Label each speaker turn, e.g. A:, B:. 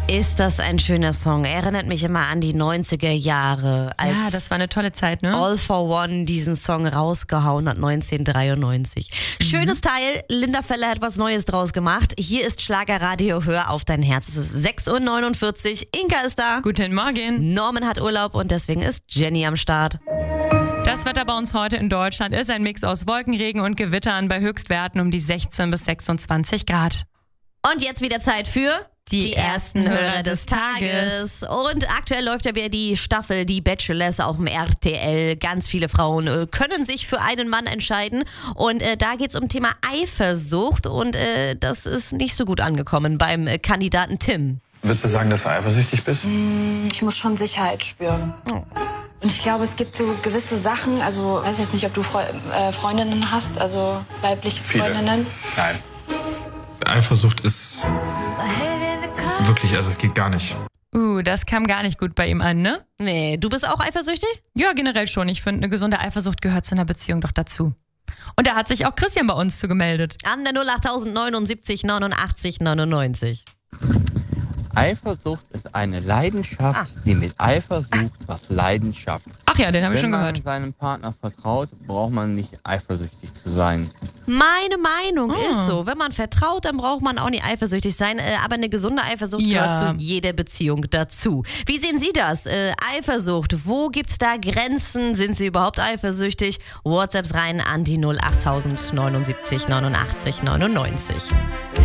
A: Ist das ein schöner Song? Erinnert mich immer an die 90er Jahre. Als
B: Ja, das war eine tolle Zeit, ne?
A: All for One diesen Song rausgehauen hat, 1993. Schönes Teil, Linda Feller hat was Neues draus gemacht. Hier ist Schlagerradio, hör auf dein Herz. Es ist 6:49 Uhr, Inka ist da.
B: Guten Morgen.
A: Norman hat Urlaub und deswegen ist Jenny am Start.
B: Das Wetter bei uns heute in Deutschland ist ein Mix aus Wolkenregen und Gewittern bei Höchstwerten um die 16 bis 26 Grad.
A: Und jetzt wieder Zeit für die ersten Hörer des Tages. Und aktuell läuft ja wieder die Staffel Die Bachelors auf dem RTL. Ganz viele Frauen können sich für einen Mann entscheiden. Und da geht es um Thema Eifersucht. Und das ist nicht so gut angekommen beim Kandidaten Tim.
C: Würdest du sagen, dass du eifersüchtig bist?
D: Ich muss schon Sicherheit spüren. Und ich glaube, es gibt so gewisse Sachen, also ich weiß jetzt nicht, ob du Freundinnen hast, also weibliche Freundinnen.
C: Nein. Eifersucht ist wirklich, also es geht gar nicht.
B: Das kam gar nicht gut bei ihm an, ne?
A: Nee, du bist auch eifersüchtig?
B: Ja, generell schon. Ich finde, eine gesunde Eifersucht gehört zu einer Beziehung doch dazu. Und da hat sich auch Christian bei uns zugemeldet.
A: An der 08000 79 89 99.
E: Eifersucht ist eine Leidenschaft, die mit Eifersucht was Leidenschaft.
B: Ach ja, den habe ich schon
E: Wenn
B: gehört.
E: man seinem Partner vertraut, braucht man nicht eifersüchtig zu sein.
A: Meine Meinung ist so, wenn man vertraut, dann braucht man auch nicht eifersüchtig sein, aber eine gesunde Eifersucht gehört zu jeder Beziehung dazu. Wie sehen Sie das? Eifersucht, wo gibt's da Grenzen? Sind Sie überhaupt eifersüchtig? WhatsApps rein an die 08000 79 89 99.